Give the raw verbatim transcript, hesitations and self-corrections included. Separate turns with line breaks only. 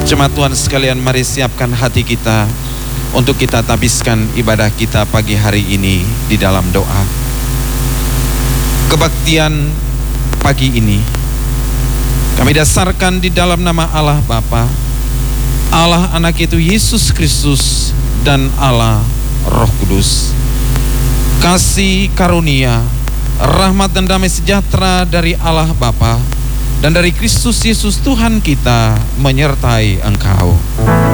Jemaat Tuhan sekalian, mari siapkan hati kita untuk kita tabiskan ibadah kita pagi hari ini di dalam doa. Kebaktian pagi ini kami dasarkan di dalam nama Allah Bapa, Allah Anak itu Yesus Kristus, dan Allah Roh Kudus. Kasih karunia, rahmat dan damai sejahtera dari Allah Bapa dan dari Kristus Yesus Tuhan kita menyertai engkau.